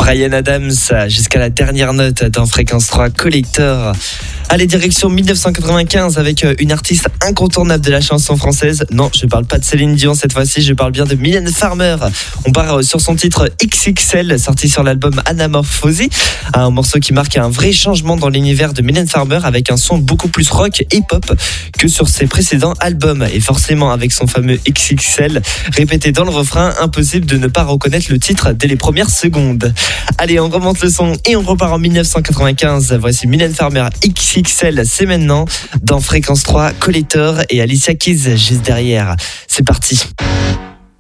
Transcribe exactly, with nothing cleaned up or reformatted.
Bryan Adams jusqu'à la dernière note dans Fréquence trois Collector. Allez, direction dix-neuf cent quatre-vingt-quinze avec une artiste incontournable de la chanson française. Non, je parle pas de Céline Dion cette fois-ci, je parle bien de Mylène Farmer. On part sur son titre X X L, sorti sur l'album Anamorphosis, un morceau qui marque un vrai changement dans l'univers de Mylène Farmer avec un son beaucoup plus rock et pop que sur ses précédents albums. Et forcément, avec son fameux X X L répété dans le refrain, impossible de ne pas reconnaître le titre dès les premières secondes. Allez, on remonte le son et on repart en dix-neuf cent quatre-vingt-quinze. Voici Mylène Farmer X X L, c'est maintenant dans Fréquence trois Collector et Alicia Keys juste derrière. C'est parti.